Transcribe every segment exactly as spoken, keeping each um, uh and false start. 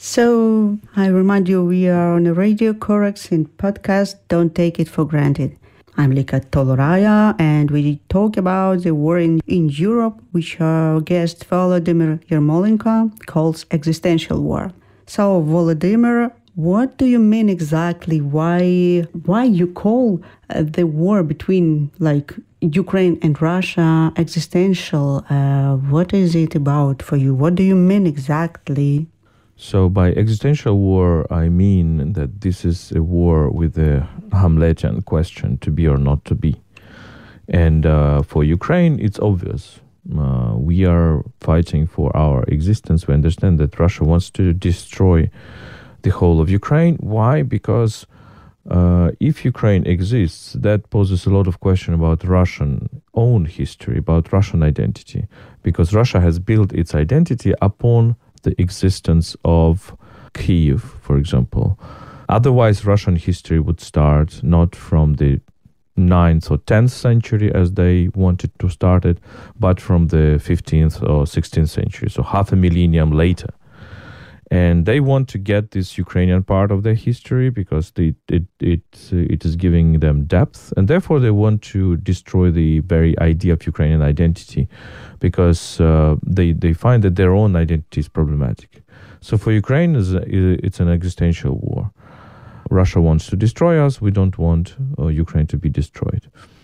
So I remind you, we are on a Radio Coraxin podcast. Don't take it for granted. I'm Lika Toloraya, and we talk about the war in, in Europe, which our guest Volodymyr Yermolenko calls existential war. So, Volodymyr, what do you mean exactly? Why why you call uh, the war between like Ukraine and Russia existential? Uh, what is it about for you? What do you mean exactly? So by existential war, I mean that this is a war with a Hamletian question, to be or not to be. And uh, for Ukraine, it's obvious. Uh, we are fighting for our existence. We understand that Russia wants to destroy the whole of Ukraine. Why? Because uh, if Ukraine exists, that poses a lot of question about Russian own history, about Russian identity. Because Russia has built its identity upon the existence of Kyiv, for example. Otherwise, Russian history would start not from the ninth or tenth century as they wanted to start it, but from the fifteenth or sixteenth century, so half a millennium later. And they want to get this Ukrainian part of their history because it, it, it, it is giving them depth, and therefore they want to destroy the very idea of Ukrainian identity because uh, they, they find that their own identity is problematic. So for Ukraine, it's an existential war. Russia wants to destroy us. We don't want uh, Ukraine to be destroyed.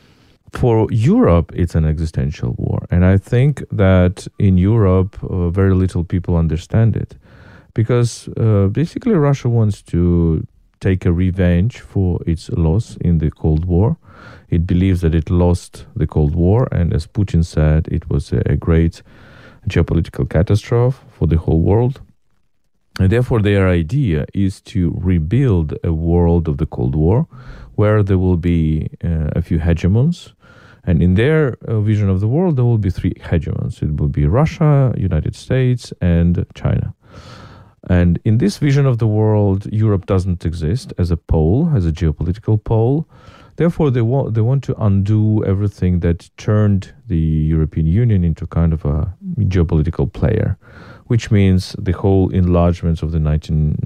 For Europe, it's an existential war. And I think that in Europe, uh, very little people understand it. Because uh, basically Russia wants to take a revenge for its loss in the Cold War. It believes that it lost the Cold War, and as Putin said, it was a great geopolitical catastrophe for the whole world. And therefore their idea is to rebuild a world of the Cold War where there will be uh, a few hegemons. And in their uh, vision of the world, there will be three hegemons. It will be Russia, United States, and China. And in this vision of the world, Europe doesn't exist as a pole, as a geopolitical pole. Therefore, they want they want to undo everything that turned the European Union into kind of a geopolitical player, which means the whole enlargements of the nineteen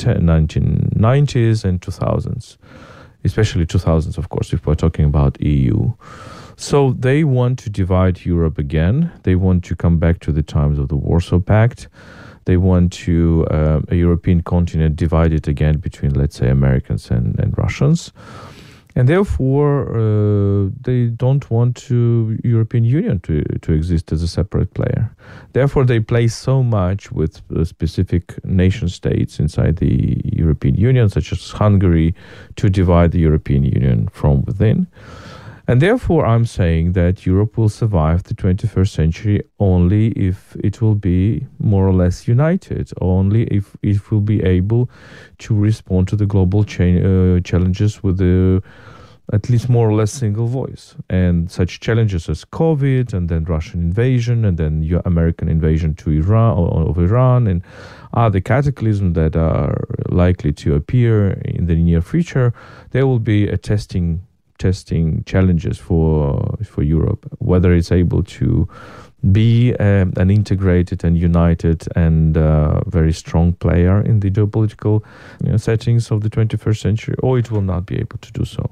nineties and two thousands, especially two thousands, of course, if we're talking about E U. So they want to divide Europe again. They want to come back to the times of the Warsaw Pact. They want to uh, a European continent divided again between, let's say, Americans and, and Russians. And therefore, uh, they don't want to European Union to, to exist as a separate player. Therefore, they play so much with uh, specific nation states inside the European Union, such as Hungary, to divide the European Union from within. And therefore, I'm saying that Europe will survive the twenty-first century only if it will be more or less united, only if it will be able to respond to the global cha- uh, challenges with a, at least more or less single voice. And such challenges as COVID, and then Russian invasion, and then American invasion to Iran of Iran, and other cataclysms that are likely to appear in the near future, there will be a testing testing challenges for for Europe, whether it's able to be um, an integrated and united and uh, very strong player in the geopolitical you know, settings of the twenty-first century, or it will not be able to do so.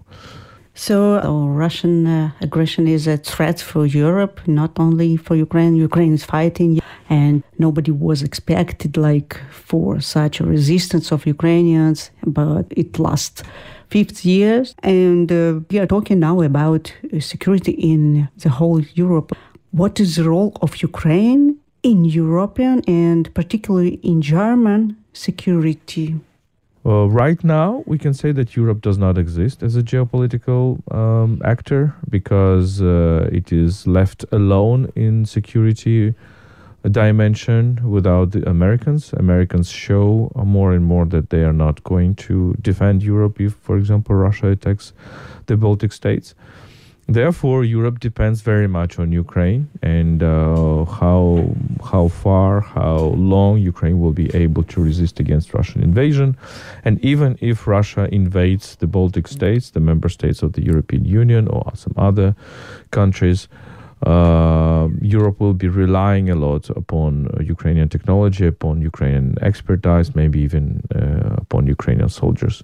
So uh, Russian uh, aggression is a threat for Europe, not only for Ukraine. Ukraine is fighting, and nobody was expected like for such a resistance of Ukrainians, but it lasts fifty years. And uh, we are talking now about uh, security in the whole Europe. What is the role of Ukraine in European and particularly in German security? Uh, right now, we can say that Europe does not exist as a geopolitical um, actor because uh, it is left alone in security dimension without the Americans. Americans show more and more that they are not going to defend Europe if, for example, Russia attacks the Baltic states. Therefore, Europe depends very much on Ukraine and uh, how how far, how long Ukraine will be able to resist against Russian invasion. And even if Russia invades the Baltic states, the member states of the European Union or some other countries, Uh, Europe will be relying a lot upon uh, Ukrainian technology, upon Ukrainian expertise, maybe even uh, upon Ukrainian soldiers.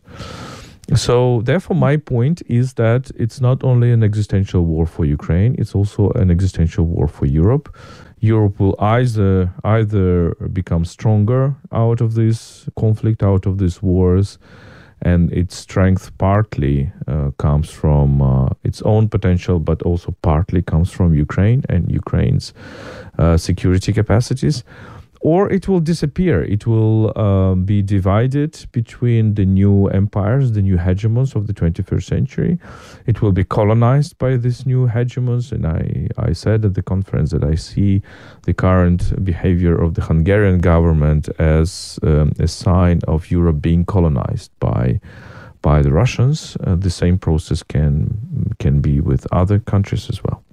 So therefore, my point is that it's not only an existential war for Ukraine, it's also an existential war for Europe. Europe will either either become stronger out of this conflict, out of these wars, and its strength partly uh, comes from uh, its own potential, but also partly comes from Ukraine and Ukraine's uh, security capacities. Or it will disappear. It will uh, be divided between the new empires, the new hegemons of the twenty-first century. It will be colonized by these new hegemons. And I, I said at the conference that I see the current behavior of the Hungarian government as um, a sign of Europe being colonized by by the Russians. Uh, the same process can can be with other countries as well.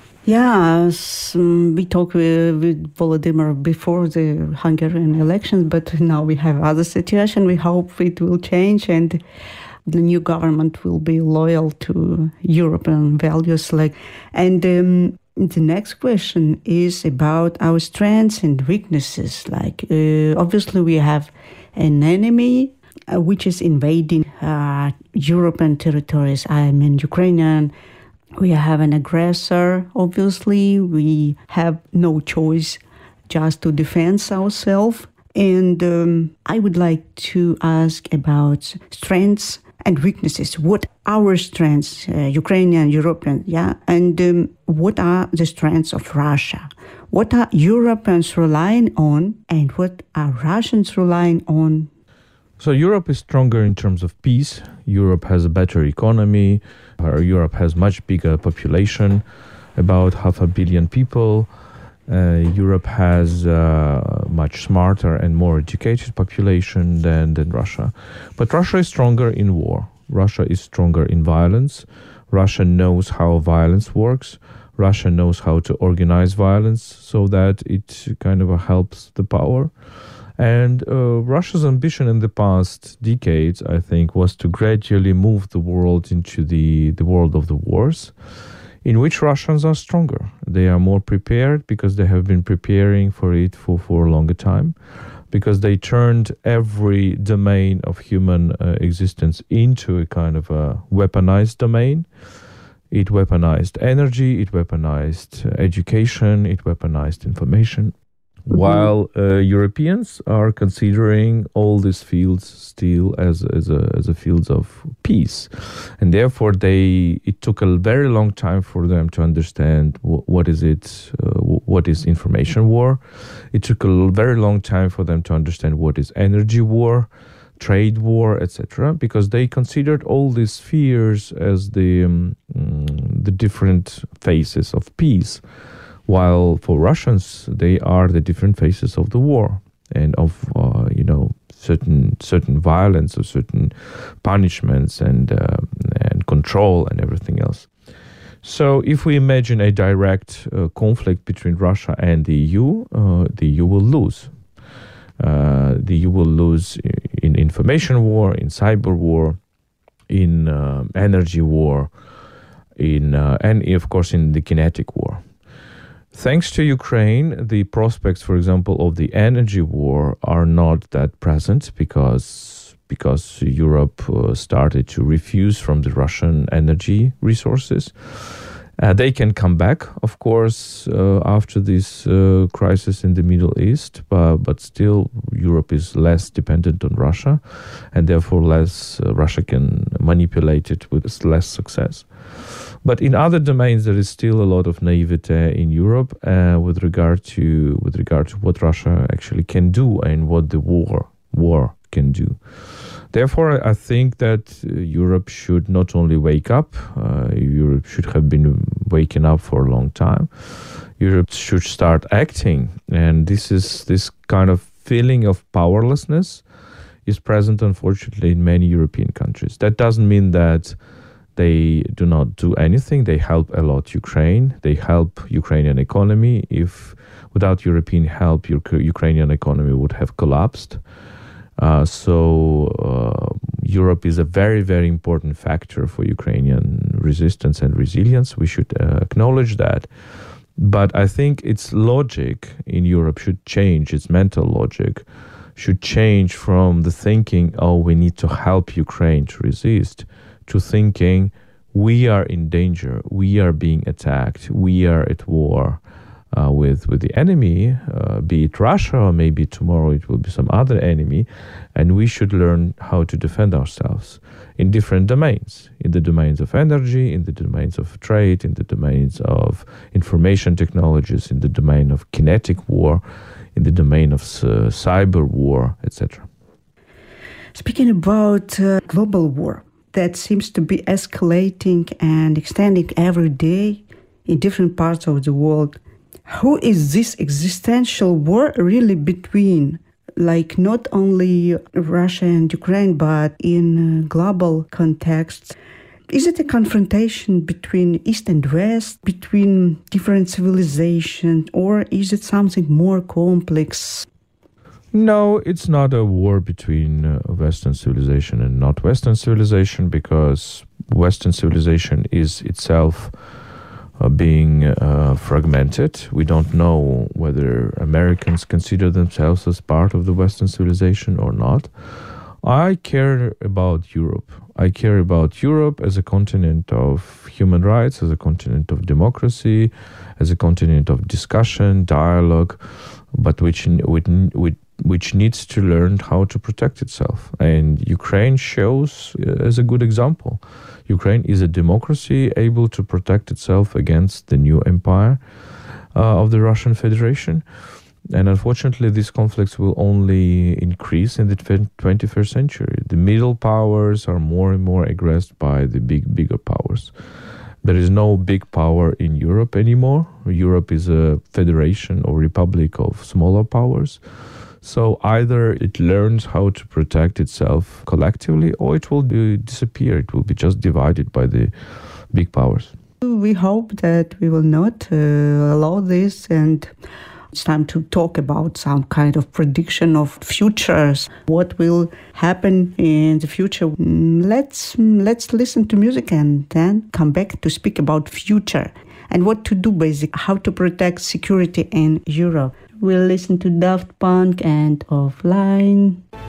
Yeah, um, we talked with, with Volodymyr before the Hungarian elections, but now we have other situation. We hope it will change and the new government will be loyal to European values. Like, and um, the next question is about our strengths and weaknesses. Like, uh, obviously, we have an enemy uh, which is invading uh, European territories. I mean, Ukrainian. We have an aggressor, obviously. We have no choice just to defend ourselves. And um, I would like to ask about strengths and weaknesses. What are our strengths, uh, Ukrainian, European, yeah? And um, what are the strengths of Russia? What are Europeans relying on and what are Russians relying on? So Europe is stronger in terms of peace. Europe has a better economy. Uh, Europe has much bigger population, about half a billion people. Uh, Europe has uh, much smarter and more educated population than, than Russia. But Russia is stronger in war. Russia is stronger in violence. Russia knows how violence works. Russia knows how to organize violence so that it kind of helps the power. And uh, Russia's ambition in the past decades, I think, was to gradually move the world into the, the world of the wars, in which Russians are stronger. They are more prepared because they have been preparing for it for, for a longer time, because they turned every domain of human uh, existence into a kind of a weaponized domain. It weaponized energy, it weaponized uh, education, it weaponized information. While uh, Europeans are considering all these fields still as as a as a fields of peace, and therefore they it took a very long time for them to understand w- what is it, uh, w- what is information war. It took a very long time for them to understand what is energy war, trade war, et cetera, because they considered all these spheres as the um, the different phases of peace. While for Russians, they are the different phases of the war and of, uh, you know, certain certain violence or certain punishments and uh, and control and everything else. So if we imagine a direct uh, conflict between Russia and the E U, uh, the E U will lose. Uh, the E U will lose in information war, in cyber war, in uh, energy war, in uh, and of course in the kinetic war. Thanks to Ukraine, the prospects, for example, of the energy war are not that present because because Europe uh, started to refuse from the Russian energy resources. Uh, they can come back, of course, uh, after this uh, crisis in the Middle East, but, but still Europe is less dependent on Russia, and therefore less uh, Russia can manipulate it with less success. But in other domains, there is still a lot of naivete in Europe uh, with regard to with regard to what Russia actually can do and what the war war can do. Therefore, I think that uh, Europe should not only wake up. Uh, Europe should have been waking up for a long time. Europe should start acting, and this is this kind of feeling of powerlessness is present, unfortunately, in many European countries. That doesn't mean that they do not do anything. They help a lot Ukraine. They help Ukrainian economy. If without European help, your Ukrainian economy would have collapsed. Uh, so uh, Europe is a very, very important factor for Ukrainian resistance and resilience. We should uh, acknowledge that. But I think its logic in Europe should change, its mental logic should change from the thinking, oh, we need to help Ukraine to resist, to thinking, we are in danger, we are being attacked, we are at war uh, with, with the enemy, uh, be it Russia, or maybe tomorrow it will be some other enemy, and we should learn how to defend ourselves in different domains, in the domains of energy, in the domains of trade, in the domains of information technologies, in the domain of kinetic war, in the domain of uh, cyber war, et cetera. Speaking about uh, global war, that seems to be escalating and extending every day in different parts of the world. Who is this existential war really between? Like not only Russia and Ukraine, but in a global context. Is it a confrontation between East and West, between different civilizations, or is it something more complex? No, it's not a war between uh, Western civilization and not Western civilization, because Western civilization is itself uh, being uh, fragmented. We don't know whether Americans consider themselves as part of the Western civilization or not. I care about Europe. I care about Europe as a continent of human rights, as a continent of democracy, as a continent of discussion, dialogue, but which which, which needs to learn how to protect itself. And Ukraine shows as a good example. Ukraine is a democracy able to protect itself against the new empire uh, of the Russian Federation. And unfortunately, these conflicts will only increase in the twenty-first century. The middle powers are more and more aggressed by the big, bigger powers. There is no big power in Europe anymore. Europe is a federation or republic of smaller powers. So either it learns how to protect itself collectively, or it will be, disappear. It will be just divided by the big powers. We hope that we will not uh, allow this, and it's time to talk about some kind of prediction of futures. What will happen in the future? Let's let's listen to music and then come back to speak about future and what to do, basically, how to protect security in Europe. We'll listen to Daft Punk and Offline.